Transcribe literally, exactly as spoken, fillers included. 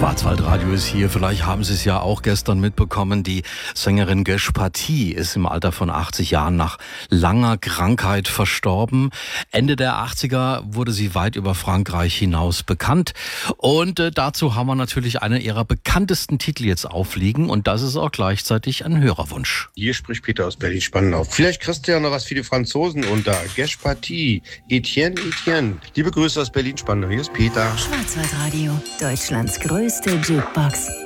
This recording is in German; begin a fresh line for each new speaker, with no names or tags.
Schwarzwaldradio ist hier. Vielleicht haben Sie es ja auch gestern mitbekommen. Die Sängerin Gesh Pathi ist im Alter von achtzig Jahren nach langer Krankheit verstorben. Ende der achtziger wurde sie weit über Frankreich hinaus bekannt. Und äh, dazu haben wir natürlich einen ihrer bekanntesten Titel jetzt aufliegen. Und das ist auch gleichzeitig ein Hörerwunsch.
Hier spricht Peter aus Berlin-Spandau. Vielleicht kriegst du ja noch was für die Franzosen unter. Gesh Pathi, Etienne, Etienne. Liebe Grüße aus Berlin-Spandau. Hier ist Peter.
Schwarzwaldradio, Deutschlands größte Jukebox.